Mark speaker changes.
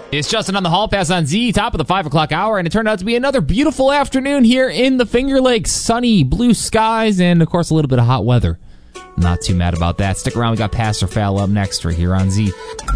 Speaker 1: It's Justin on the Hall Pass on Z, top of the 5 o'clock hour, and it turned out to be another beautiful afternoon here in the Finger Lakes. Sunny, blue skies, and of course a little bit of hot weather. Not too mad about that. Stick around, we got Pass or Foul up next right here on Z.